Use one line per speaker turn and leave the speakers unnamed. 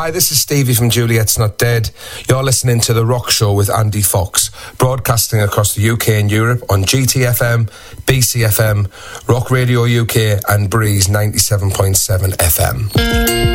Hi, this is Stevie from Juliet's Not Dead. You're listening to The Rock Show with Andy Fox, broadcasting across the UK and Europe on GTFM, BCFM, Rock Radio UK and Breeze 97.7 FM.